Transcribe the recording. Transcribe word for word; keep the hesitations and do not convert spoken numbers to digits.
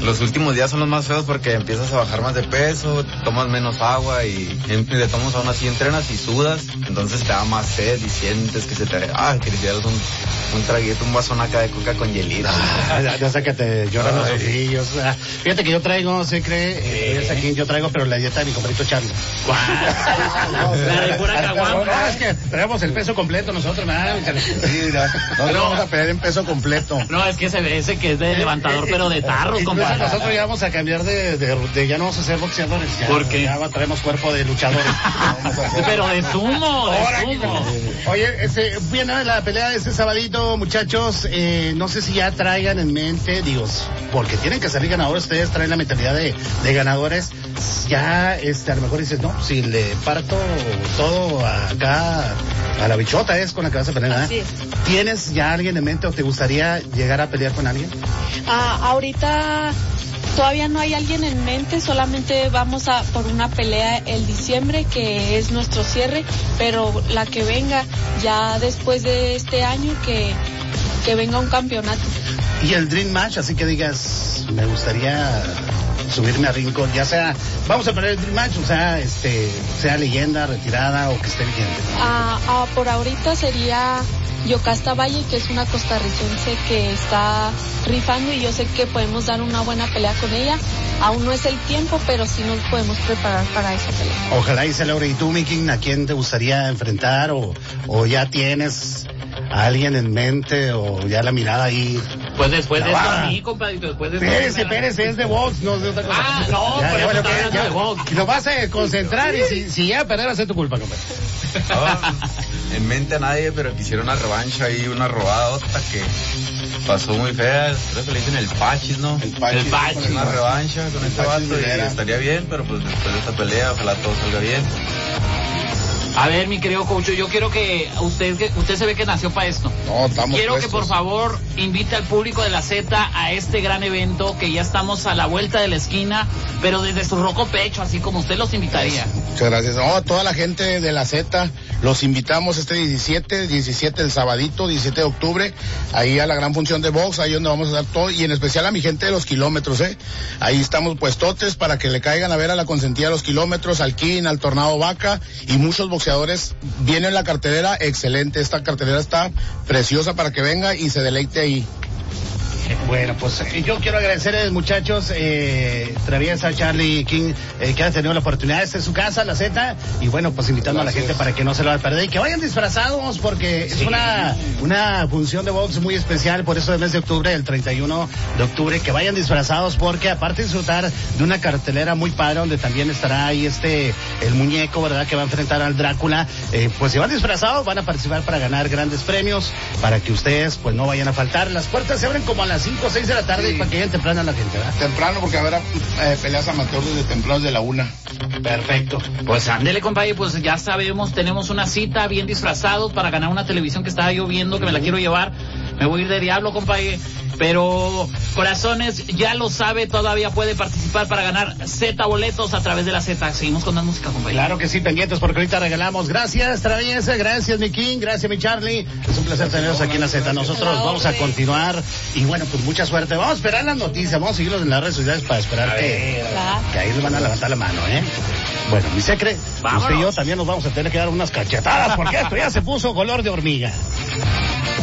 los últimos días son los más feos porque empiezas a bajar más de peso, tomas menos agua y de tomas aún así entrenas y sudas, entonces te da más sed y sientes que se te... Ah, que hicieras un, un traguito, un vasón acá de coca con hielito. Ah, ya, ya sé que te lloran los ojillos. Ah, fíjate que yo traigo, se cree, eh, aquí yo traigo, pero la dieta de mi compadrito Charlie. La de pura caguama. No, es que traemos el peso completo nosotros, ¿verdad? Sí, mira, nosotros no, vamos a pedir en peso completo. No, es que se ve ese que es de levantador, pero de tarros, compadre. Nosotros ya vamos a cambiar de, de, de, ya no vamos a ser boxeadores. Ya, ¿por qué? Ya traemos cuerpo de luchadores. Pero de sumo, de Ahora, sumo. Oye, este, viene la pelea de este sabadito, muchachos, eh, no sé si ya traigan en mente, digo, porque tienen que salir ganadores, ustedes traen la mentalidad de, de ganadores, ya, este, a lo mejor dices, no, si le parto todo acá a la bichota es con la que vas a pelear, ¿verdad? Así es. ¿Tienes ya alguien en mente o te gustaría llegar a pelear con alguien? Ah, ahorita todavía no hay alguien en mente, solamente vamos a por una pelea el diciembre, que es nuestro cierre, pero la que venga ya después de este año, que, que venga un campeonato. Y el Dream Match, así que digas, me gustaría subirme a rincón, ya sea, vamos a poner el Dream Match, o sea, este, sea leyenda, retirada o que esté vigente. Ah, ah, por ahorita sería Yocasta Valle, que es una costarricense que está rifando y yo sé que podemos dar una buena pelea con ella. Aún no es el tiempo, pero sí nos podemos preparar para esa pelea. Ojalá y se logre. ¿Y tú, Mikin, a quién te gustaría enfrentar o, o ya tienes a alguien en mente o ya la mirada ahí? Pues después de no, esto a mí, compadrito, después de esto. Espérese, espérese, es de box, no es de otra cosa. Ah, no, ya, pero ya, bueno, ya, está ya, de box. lo vas a concentrar y si, si ya perder va a ser tu culpa, compadre. No, en mente a nadie, pero quisiera una revancha y una robadota que pasó muy fea. Creo que le dicen el Pachis, ¿no? El Pachis. El Pachis. Una revancha con este vato y Rivera. estaría bien, pero pues después de esta pelea, ojalá todo salga bien. A ver, mi querido coach, yo quiero que usted, que usted se ve que nació para esto. No, estamos Quiero puestos. que por favor invite al público de la Z a este gran evento, que ya estamos a la vuelta de la esquina, pero desde su roco pecho, así como usted los invitaría. Muchas gracias. No, a toda la gente de la Z, los invitamos este diecisiete, diecisiete el sabadito, diecisiete de octubre, ahí a la gran función de box, ahí donde vamos a dar todo, y en especial a mi gente de los kilómetros, eh. Ahí estamos puestotes para que le caigan a ver a la consentida de los kilómetros, al King, al Tornado Vaca, y muchos boxeadores vienen en la cartelera, excelente, esta cartelera está preciosa para que venga y se deleite ahí. Bueno, pues eh, yo quiero agradecerles, muchachos, eh, Traviesa, Charlie, King, eh, que han tenido la oportunidad. Esta es su casa, la Z, y bueno, pues invitando Gracias. a la gente para que no se lo vayan a perder y que vayan disfrazados, porque sí. es una una función de box muy especial, por eso el mes de octubre, el treinta y uno de octubre, que vayan disfrazados, porque aparte de disfrutar de una cartelera muy padre, donde también estará ahí este, el muñeco, ¿verdad?, que va a enfrentar al Drácula, eh, pues si van disfrazados, van a participar para ganar grandes premios, para que ustedes, pues no vayan a faltar. Las puertas se abren como a las cinco o seis de la tarde, sí. y para que lleguen temprano a la gente, ¿verdad? Temprano, porque habrá eh, peleas amateurs desde temprano de la una. Perfecto. Pues ándele, compadre, pues ya sabemos, tenemos una cita bien disfrazados para ganar una televisión que estaba yo viendo, que me la quiero llevar. Me voy a ir de diablo, compadre. Pero, corazones, ya lo sabe, todavía puede participar para ganar Z boletos a través de la Z. Seguimos con la música, compadre. Claro que sí, pendientes, porque ahorita regalamos. Gracias, Traviesa, gracias, mi King, gracias, mi Charlie. Es un placer tenerlos aquí en la Z. Nosotros vamos a continuar y bueno, pues mucha suerte. Vamos a esperar las noticias, vamos a seguirlos en las redes sociales para esperar que, que ahí les van a levantar la mano, ¿eh? Bueno, mi secre, usted y yo también nos vamos a tener que dar unas cachetadas, porque esto ya se puso color de hormiga.